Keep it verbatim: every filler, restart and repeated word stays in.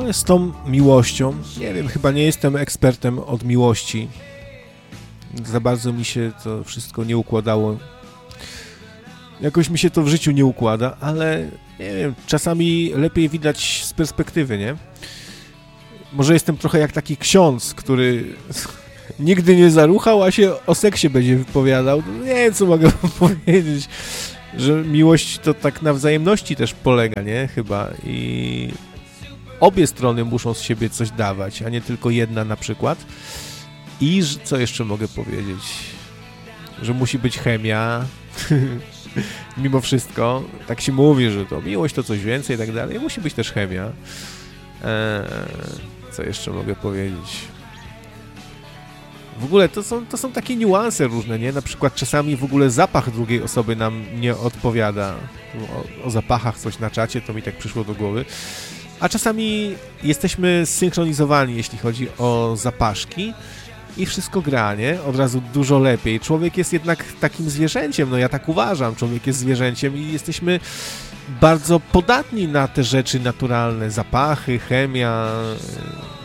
No, z tą miłością, nie wiem, chyba nie jestem ekspertem od miłości. Za bardzo mi się to wszystko nie układało. Jakoś mi się to w życiu nie układa, ale nie wiem, czasami lepiej widać z perspektywy, nie? Może jestem trochę jak taki ksiądz, który nigdy nie zaruchał, a się o seksie będzie wypowiadał. Nie wiem, co mogę powiedzieć, że miłość to tak na wzajemności też polega, nie? Chyba. I obie strony muszą z siebie coś dawać, a nie tylko jedna na przykład. I co jeszcze mogę powiedzieć? Że musi być chemia. Mimo wszystko, tak się mówi, że to miłość to coś więcej i tak dalej. Musi być też chemia. Eee, co jeszcze mogę powiedzieć? W ogóle to są, to są takie niuanse różne, nie? Na przykład czasami w ogóle zapach drugiej osoby nam nie odpowiada. O, o zapachach coś na czacie, to mi tak przyszło do głowy. A czasami jesteśmy zsynchronizowani, jeśli chodzi o zapaszki. I wszystko gra, nie? Od razu dużo lepiej. Człowiek jest jednak takim zwierzęciem, no ja tak uważam, człowiek jest zwierzęciem i jesteśmy bardzo podatni na te rzeczy naturalne, zapachy, chemia,